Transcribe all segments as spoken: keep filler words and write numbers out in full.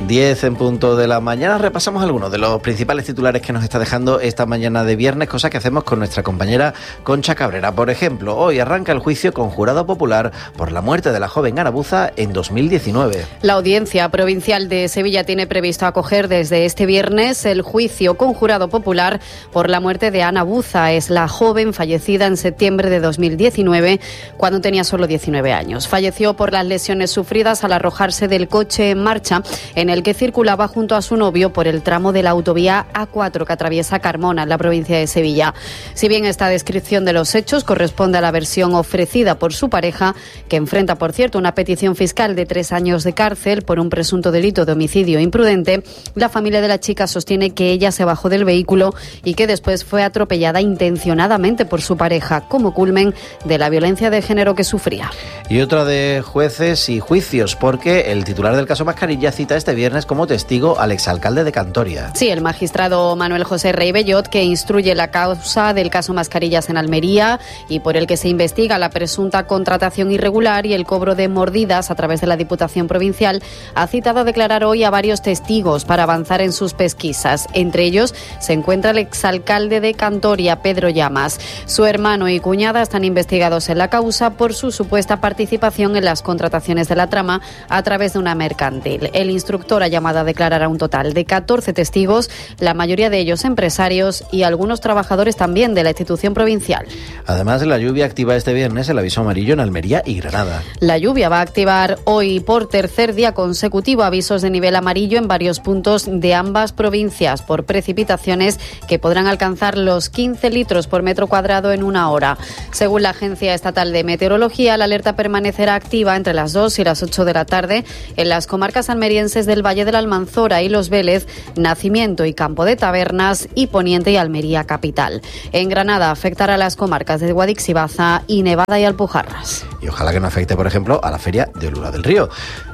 diez en punto de la mañana. Repasamos algunos de los principales titulares que nos está dejando esta mañana de viernes, cosa que hacemos con nuestra compañera Concha Cabrera. Por ejemplo, hoy arranca el juicio con jurado popular por la muerte de la joven Ana Buza en dos mil diecinueve. La Audiencia Provincial de Sevilla tiene previsto acoger desde este viernes el juicio con jurado popular por la muerte de Ana Buza. Es la joven fallecida en septiembre de dos mil diecinueve, cuando tenía solo diecinueve años. Falleció por las lesiones sufridas al arrojarse del coche en marcha en el que circulaba junto a su novio por el tramo de la autovía A cuatro que atraviesa Carmona, en la provincia de Sevilla. Si bien esta descripción de los hechos corresponde a la versión ofrecida por su pareja, que enfrenta, por cierto, una petición fiscal de tres años de cárcel por un presunto delito de homicidio imprudente, la familia de la chica sostiene que ella se bajó del vehículo y que después fue atropellada intencionadamente por su pareja, como culmen de la violencia de género que sufría. Y otra de jueces y juicios, porque el titular del caso Mascarilla cita este viernes como testigo al exalcalde de Cantoria. Sí, el magistrado Manuel José Rey Bellot, que instruye la causa del caso Mascarillas en Almería y por el que se investiga la presunta contratación irregular y el cobro de mordidas a través de la Diputación Provincial, ha citado a declarar hoy a varios testigos para avanzar en sus pesquisas. Entre ellos se encuentra el exalcalde de Cantoria, Pedro Llamas. Su hermano y cuñada están investigados en la causa por su supuesta participación en las contrataciones de la trama a través de una mercantil. El instructor ha llamado a declarar a un total de catorce testigos, la mayoría de ellos empresarios y algunos trabajadores también de la institución provincial. Además, la lluvia activa este viernes el aviso amarillo en Almería y Granada. La lluvia va a activar hoy por tercer día consecutivo avisos de nivel amarillo en varios puntos de ambas provincias por precipitaciones que podrán alcanzar los quince litros por metro cuadrado en una hora. Según la Agencia Estatal de Meteorología, la alerta permanecerá activa entre las dos y las ocho de la tarde en las comarcas almerienses del Valle de la Almanzora y Los Vélez, Nacimiento y Campo de Tabernas y Poniente y Almería capital. En Granada afectará a las comarcas de Guadix y Baza y Nevada y Alpujarras. Y ojalá que no afecte, por ejemplo, a la feria de Olula del Río.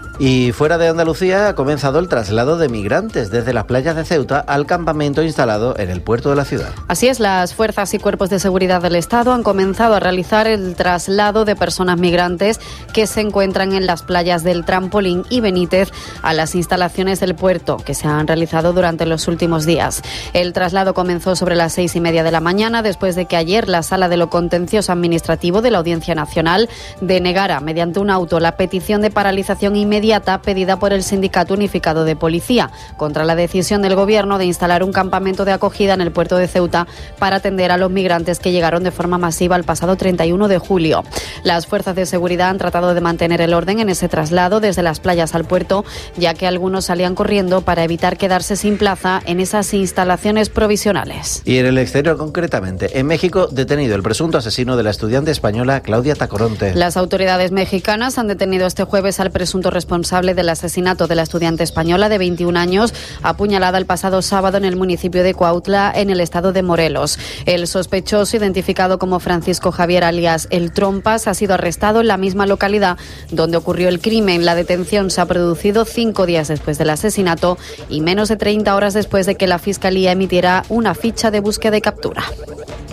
Y fuera de Andalucía ha comenzado el traslado de migrantes desde las playas de Ceuta al campamento instalado en el puerto de la ciudad. Así es, las fuerzas y cuerpos de seguridad del Estado han comenzado a realizar el traslado de personas migrantes que se encuentran en las playas del Trampolín y Benítez a las instalaciones del puerto, que se han realizado durante los últimos días. El traslado comenzó sobre las seis y media de la mañana, después de que ayer la Sala de lo Contencioso Administrativo de la Audiencia Nacional denegara mediante un auto la petición de paralización inmediata pedida por el Sindicato Unificado de Policía contra la decisión del Gobierno de instalar un campamento de acogida en el puerto de Ceuta para atender a los migrantes que llegaron de forma masiva el pasado treinta y uno de julio. Las fuerzas de seguridad han tratado de mantener el orden en ese traslado desde las playas al puerto, ya que algunos salían corriendo para evitar quedarse sin plaza en esas instalaciones provisionales. Y en el exterior, concretamente, en México, detenido el presunto asesino de la estudiante española Claudia Tacoronte. Las autoridades mexicanas han detenido este jueves al presunto responsable responsable del asesinato de la estudiante española de veintiún años, apuñalada el pasado sábado en el municipio de Cuautla, en el estado de Morelos. El sospechoso, identificado como Francisco Javier alias El Trompas, ha sido arrestado en la misma localidad donde ocurrió el crimen. La detención se ha producido cinco días después del asesinato y menos de treinta horas después de que la Fiscalía emitiera una ficha de búsqueda y captura.